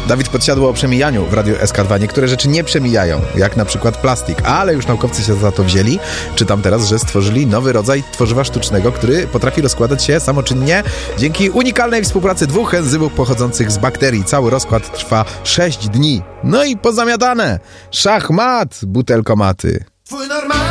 Dawid Podsiadło o przemijaniu w Radiu SK2. Niektóre rzeczy nie przemijają, jak na przykład plastik, ale już naukowcy się za to wzięli. Czytam teraz, że stworzyli nowy rodzaj tworzywa sztucznego, który potrafi rozkładać się samoczynnie dzięki unikalnej współpracy 2 enzymów pochodzących z bakterii. Cały rozkład trwa 6 dni. No i pozamiatane! Szachmat, butelkomaty.